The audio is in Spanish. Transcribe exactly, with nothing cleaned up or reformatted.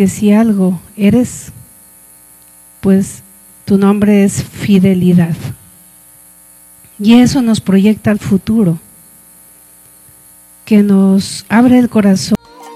que si algo eres, pues tu nombre es fidelidad. Y eso nos proyecta al futuro, que nos abre el corazón